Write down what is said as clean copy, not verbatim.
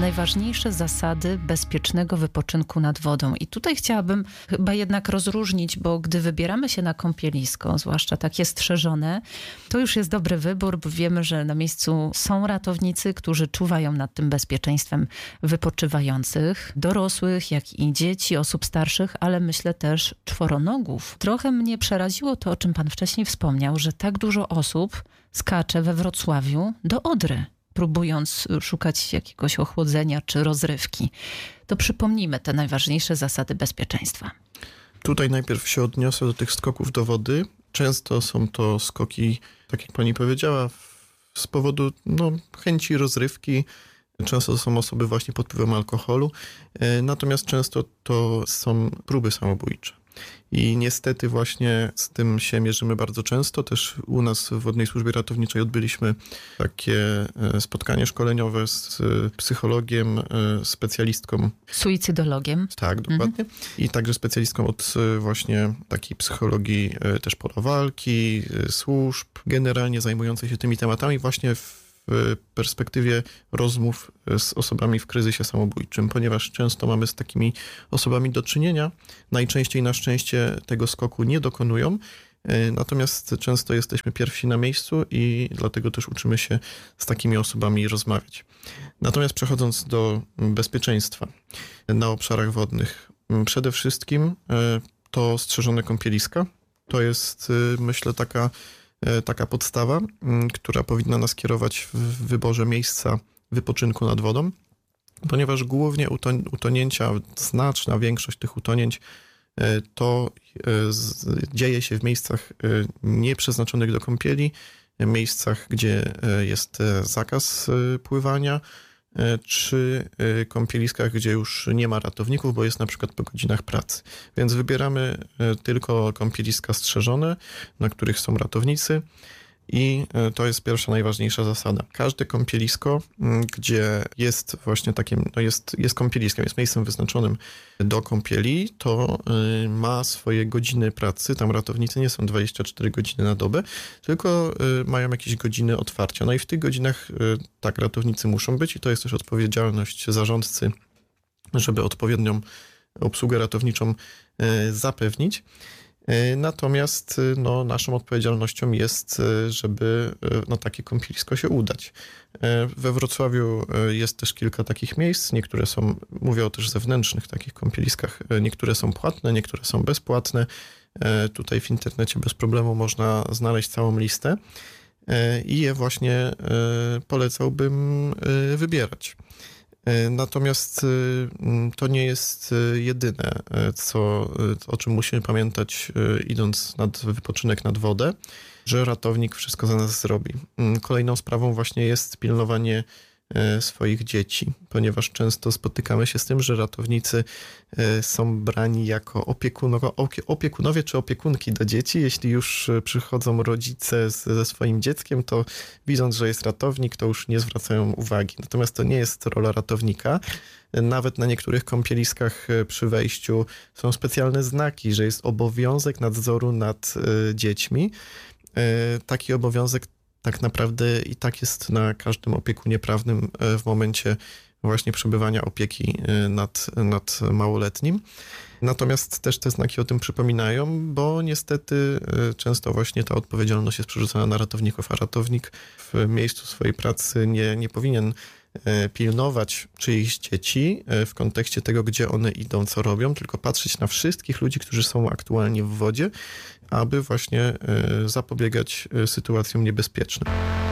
najważniejsze zasady bezpiecznego wypoczynku nad wodą. I tutaj chciałabym chyba jednak rozróżnić, bo gdy wybieramy się na kąpielisko, zwłaszcza takie strzeżone, to już jest dobry wybór, bo wiemy, że na miejscu są ratownicy, którzy czuwają nad tym bezpieczeństwem wypoczywających, dorosłych, jak i dzieci, osób starszych, ale myślę też czworonogów. Trochę mnie przeraziło to, o czym pan wcześniej wspomniał, że tak dużo osób skacze we Wrocławiu do Odry, próbując szukać jakiegoś ochłodzenia czy rozrywki. To przypomnijmy te najważniejsze zasady bezpieczeństwa. Tutaj najpierw się odniosę do tych skoków do wody. Często są to skoki, tak jak pani powiedziała, z powodu chęci rozrywki. Często to są osoby właśnie pod wpływem alkoholu. Natomiast często to są próby samobójcze. I niestety właśnie z tym się mierzymy bardzo często. Też u nas w Wodnej Służbie Ratowniczej odbyliśmy takie spotkanie szkoleniowe z psychologiem, specjalistką. Suicydologiem. Tak, dokładnie. I także specjalistką od właśnie takiej psychologii też pola walki, służb, generalnie zajmującej się tymi tematami właśnie w perspektywie rozmów z osobami w kryzysie samobójczym, ponieważ często mamy z takimi osobami do czynienia. Najczęściej na szczęście tego skoku nie dokonują, natomiast często jesteśmy pierwsi na miejscu i dlatego też uczymy się z takimi osobami rozmawiać. Natomiast przechodząc do bezpieczeństwa na obszarach wodnych, przede wszystkim to strzeżone kąpieliska. To jest, myślę, taka podstawa, która powinna nas kierować w wyborze miejsca wypoczynku nad wodą, ponieważ głównie utonięcia, znaczna większość tych utonięć to dzieje się w miejscach nieprzeznaczonych do kąpieli, miejscach, gdzie jest zakaz pływania, czy kąpieliskach, gdzie już nie ma ratowników, bo jest na przykład po godzinach pracy. Więc wybieramy tylko kąpieliska strzeżone, na których są ratownicy i to jest pierwsza, najważniejsza zasada. Każde kąpielisko, gdzie jest właśnie takim, jest kąpieliskiem, jest miejscem wyznaczonym do kąpieli, to ma swoje godziny pracy. Tam ratownicy nie są 24 godziny na dobę, tylko mają jakieś godziny otwarcia. No i w tych godzinach tak ratownicy muszą być i to jest też odpowiedzialność zarządcy, żeby odpowiednią obsługę ratowniczą zapewnić. Natomiast naszą odpowiedzialnością jest, żeby na takie kąpielisko się udać. We Wrocławiu jest też kilka takich miejsc. Niektóre są, mówię o też zewnętrznych takich kąpieliskach, niektóre są płatne, niektóre są bezpłatne. Tutaj w internecie bez problemu można znaleźć całą listę i je właśnie polecałbym wybierać. Natomiast to nie jest jedyne, o czym musimy pamiętać, idąc nad wypoczynek nad wodę, że ratownik wszystko za nas zrobi. Kolejną sprawą właśnie jest pilnowanie swoich dzieci, ponieważ często spotykamy się z tym, że ratownicy są brani jako opiekunowie czy opiekunki do dzieci. Jeśli już przychodzą rodzice ze swoim dzieckiem, to widząc, że jest ratownik, to już nie zwracają uwagi. Natomiast to nie jest rola ratownika. Nawet na niektórych kąpieliskach przy wejściu są specjalne znaki, że jest obowiązek nadzoru nad dziećmi. Taki obowiązek tak naprawdę i tak jest na każdym opiekunie prawnym w momencie właśnie przebywania opieki nad małoletnim. Natomiast też te znaki o tym przypominają, bo niestety często właśnie ta odpowiedzialność jest przerzucana na ratowników, a ratownik w miejscu swojej pracy nie powinien pilnować czyichś dzieci w kontekście tego, gdzie one idą, co robią, tylko patrzeć na wszystkich ludzi, którzy są aktualnie w wodzie, aby właśnie zapobiegać sytuacjom niebezpiecznym.